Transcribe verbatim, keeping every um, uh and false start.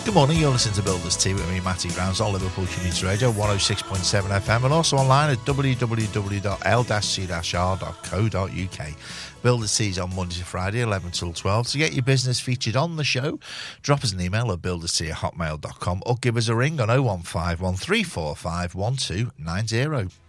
Good morning, you're listening to Builders Tea with me, Matty Grounds, on Liverpool Community Radio, one oh six point seven F M, and also online at w w w dot l c r dot co dot u k. Builders Tea is on Monday to Friday, eleven till twelve. To get your business featured on the show, drop us an email at builderstea at hotmail dot com or give us a ring on oh one five one three four five one two nine oh.